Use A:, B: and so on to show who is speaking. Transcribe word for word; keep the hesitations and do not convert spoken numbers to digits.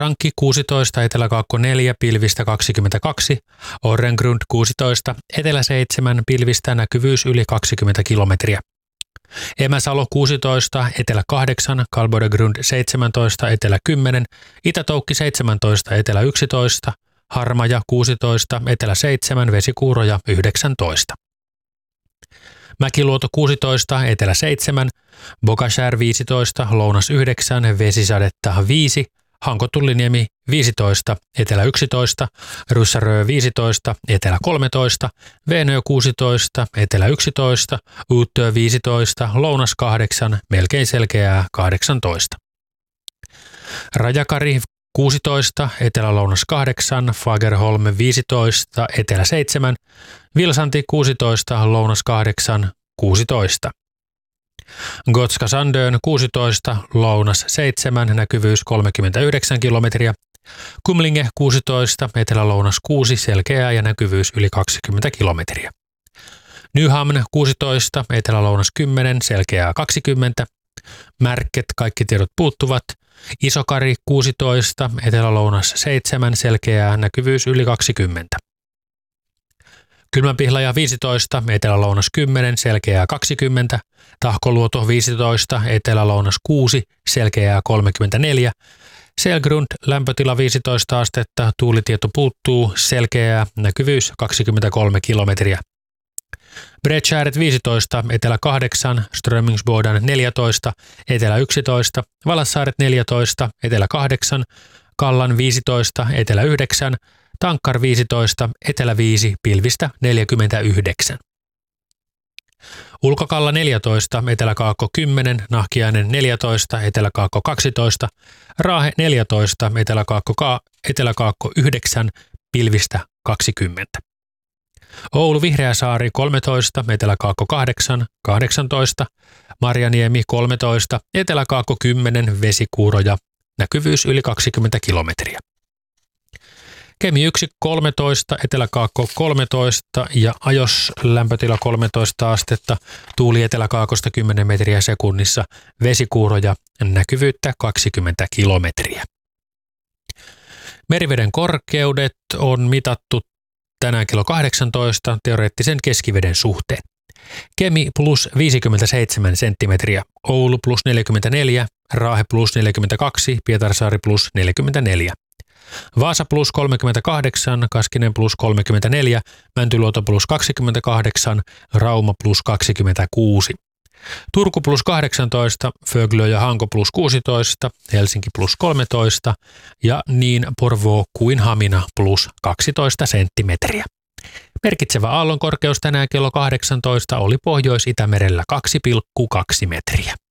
A: Rankki kuusitoista, Etelä-Kaakko neljä, pilvistä kaksikymmentäkaksi, Orrengrund kuusitoista, Etelä seitsemän, pilvistä näkyvyys yli kaksikymmentä kilometriä. Emäsalo kuusitoista, Etelä kahdeksan, Kalbodegrund seitsemäntoista, Etelä kymmenen, Itä-Toukki seitsemäntoista, Etelä yksitoista, Harmaja kuusitoista, Etelä seitsemän, Vesikuuroja yhdeksäntoista. Mäkiluoto kuusitoista, Etelä seitsemän, Bokashär viisitoista, Lounas yhdeksän, Vesisadetta viisi, Hanko-Tulliniemi viisitoista, Etelä yksitoista, Ryssärö viisitoista, Etelä kolmetoista, Veenö kuusitoista, Etelä yksitoista, Uutö viisitoista, Lounas kahdeksan, melkein selkeää kahdeksantoista. Rajakari kuusitoista, Etelä-Lounas kahdeksan, Fagerholm viisitoista, Etelä seitsemän, Vilsanti kuusitoista, Lounas kahdeksan, kuusitoista. Gotska Sandön kuusitoista, Lounas seitsemän, näkyvyys kolmekymmentäyhdeksän kilometriä. Kumlinge kuusitoista, Etelä-Lounas kuusi, selkeää ja näkyvyys yli kaksikymmentä kilometriä. Nyhamn kuusitoista, Etelä-Lounas kymmenen, selkeää kaksikymmentä. Märket, kaikki tiedot puuttuvat. Isokari kuusitoista, Etelä-Lounas seitsemän, selkeää, näkyvyys yli kaksikymmentä. Kylmänpihlaja viisitoista, Etelä-Lounas kymmenen, selkeää kaksikymmentä. Tahkoluoto viisitoista, Etelä-Lounas kuusi, selkeää kolmekymmentäneljä. Selgrund, lämpötila viisitoista astetta, tuulitieto puuttuu, selkeää, näkyvyys kaksikymmentäkolme kilometriä. Bredskäret viisitoista, Etelä kahdeksan, Strömingsbodan neljätoista, Etelä yksitoista, Valassaaret neljätoista, Etelä kahdeksan, Kallan viisitoista, Etelä yhdeksän, Tankkar viisitoista, Etelä viisi, pilvistä neljäkymmentäyhdeksän. Ulkokalla neljätoista, Etelä-Kaakko kymmenen, Nahkiainen neljätoista, Etelä-Kaakko kaksitoista, Raahe neljätoista, Etelä-Kaakko, Etelä-Kaakko yhdeksän, pilvistä kaksikymmentä. Oulu Vihreäsaari kolmetoista, Etelä-Kaakko kahdeksan, kahdeksantoista, Marjaniemi kolmetoista, Etelä-Kaakko kymmenen, Vesikuuroja, näkyvyys yli kaksikymmentä kilometriä. Kemi yksi kolmetoista, Etelä-Kaakko kolmetoista ja Ajos lämpötila kolmetoista astetta, tuuli Etelä-Kaakosta kymmenen metriä sekunnissa, Vesikuuroja, näkyvyyttä kaksikymmentä kilometriä. Meriveden korkeudet on mitattu tänään kello kahdeksantoista teoreettisen keskiveden suhteen. Kemi plus viisikymmentäseitsemän senttimetriä, Oulu plus neljäkymmentäneljä, Raahe plus neljäkymmentäkaksi, Pietarsaari plus neljäkymmentäneljä. Vaasa plus kolmekymmentäkahdeksan, Kaskinen plus kolmekymmentäneljä, Mäntyluoto plus kaksikymmentäkahdeksan, Rauma plus kaksikymmentäkuusi. Turku plus kahdeksantoista, Föglö ja Hanko plus kuusitoista, Helsinki plus kolmetoista ja niin Porvoo kuin Hamina plus kaksitoista senttimetriä. Merkitsevä aallonkorkeus tänään kello kahdeksantoista oli Pohjois-Itämerellä kaksi pilkku kaksi metriä.